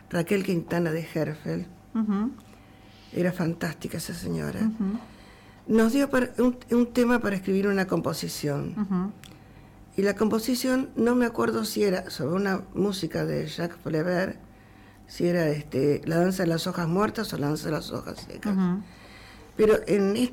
Raquel Quintana de Herfeld. Era fantástica esa señora. Nos dio un tema para escribir una composición. Y la composición, no me acuerdo si era sobre una música de Jacques Prévert, si era La danza de las hojas muertas o La danza de las hojas secas. Pero en